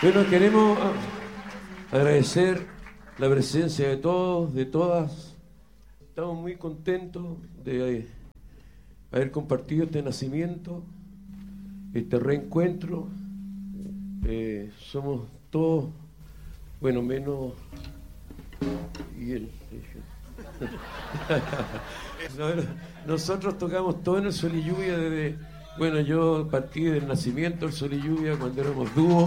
Bueno, queremos agradecer la presencia de todos, de todas. Estamos muy contentos de haber compartido este nacimiento, este reencuentro. Somos todos, bueno, menos... y él. Nosotros tocamos todo en el Sol y Lluvia desde... Bueno, yo partí del nacimiento del Sol y Lluvia cuando éramos dúo.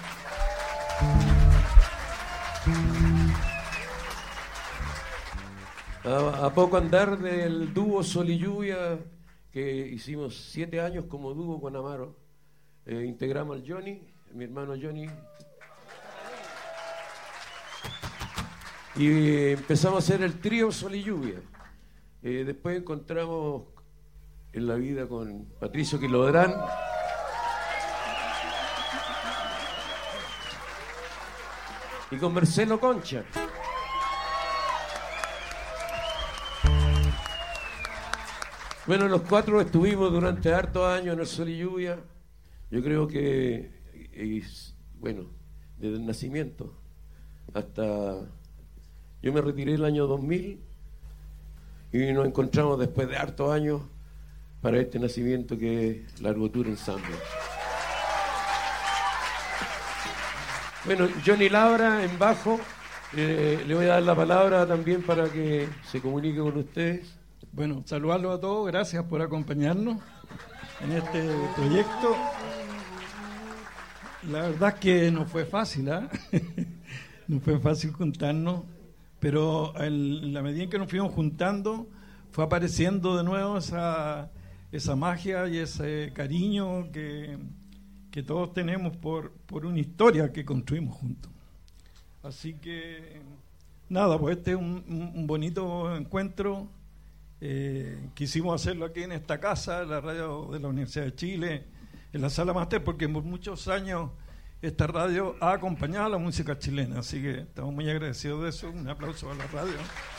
A poco andar del dúo Sol y Lluvia, que hicimos 7 años como dúo con Amaro, integramos al Johnny, mi hermano Johnny, y empezamos a hacer el trío Sol y Lluvia. Después encontramos en la vida con Patricio Quilodrán, y con Marcelo Concha. Bueno, los 4 estuvimos durante hartos años en el Sol y Lluvia. Yo creo que, bueno, desde el nacimiento hasta... Yo me retiré el año 2000 y nos encontramos después de hartos años para este nacimiento que es Largo Tour Ensemble. Bueno, Johnny Labra en bajo, le voy a dar la palabra también para que se comunique con ustedes. Bueno, saludarlos a todos, gracias por acompañarnos en este proyecto. La verdad es que no fue fácil, no fue fácil juntarnos, pero en la medida en que nos fuimos juntando, fue apareciendo de nuevo esa magia y ese cariño que todos tenemos por una historia que construimos juntos. Así que, nada, pues este es un bonito encuentro. Quisimos hacerlo aquí en esta casa, la radio de la Universidad de Chile, en la Sala Máster, porque por muchos años esta radio ha acompañado a la música chilena, así que estamos muy agradecidos de eso. Un aplauso a la radio.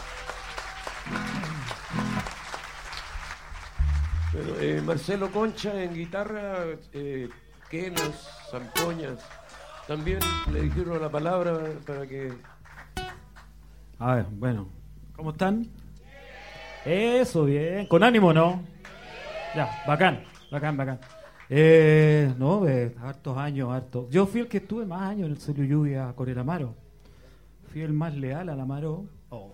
Bueno, Marcelo Concha en guitarra, quenas, zampoñas, también le dijeron la palabra para que... A ver, bueno, ¿cómo están? Eso, bien. ¿Con ánimo, no? Ya, bacán. No, hartos años, hartos. Yo fui el que estuve más años en el Sol y Lluvia con el Amaro. Fui el más leal al Amaro. Oh.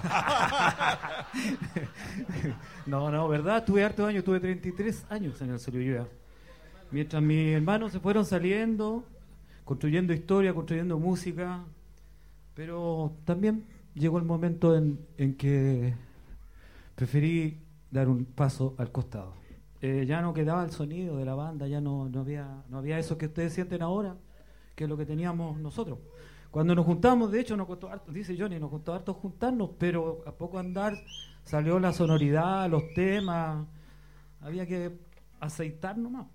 No, ¿verdad? Estuve hartos años, tuve 33 años en el Sol y Lluvia. Mientras mis hermanos se fueron saliendo, construyendo historia, construyendo música. Pero también llegó el momento en que preferí dar un paso al costado. Ya no quedaba el sonido de la banda, ya no había eso que ustedes sienten ahora, que es lo que teníamos nosotros. Cuando nos juntamos, de hecho, nos costó harto, dice Johnny, nos costó harto juntarnos, pero a poco andar salió la sonoridad, los temas, había que aceitar nomás.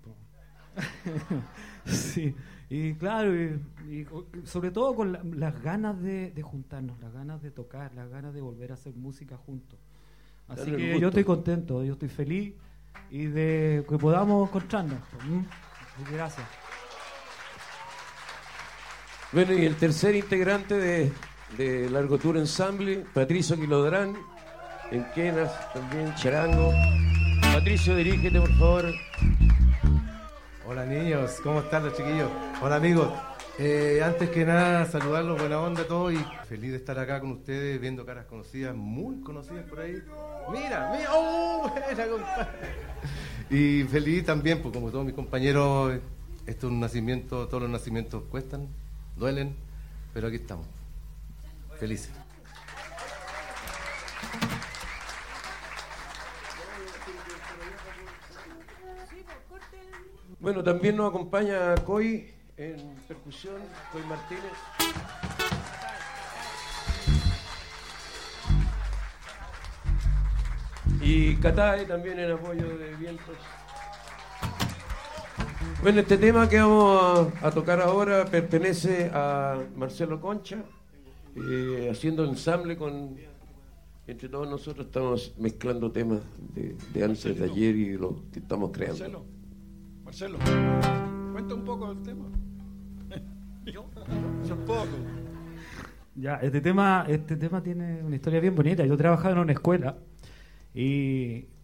Sí, y claro, y sobre todo con las ganas de juntarnos, las ganas de tocar, las ganas de volver a hacer música juntos. Así que yo estoy contento, yo estoy feliz y de que podamos encontrarnos. Gracias. Bueno, y el tercer integrante de Largo Tour Ensemble, Patricio Quilodrán, en quenas, también charango. Patricio, dirígete, por favor. Hola niños, ¿cómo están los chiquillos? Hola amigos. Antes que nada, saludarlos, buena onda a todos y feliz de estar acá con ustedes, viendo caras conocidas, muy conocidas por ahí. Mira, ¡oh! Buena, compadre. Y feliz también, pues como todos mis compañeros, esto es un nacimiento, todos los nacimientos cuestan, duelen, pero aquí estamos, felices. Bueno, también nos acompaña Coy en percusión, Coy Martínez. Y Catae también en apoyo de vientos. Bueno, este tema que vamos a tocar ahora pertenece a Marcelo Concha, haciendo ensamble con... Entre todos nosotros estamos mezclando temas de antes de ayer y los que estamos creando. Marcelo, cuenta un poco del tema. Yo tampoco. Ya, este tema tiene una historia bien bonita. Yo trabajaba en una escuela y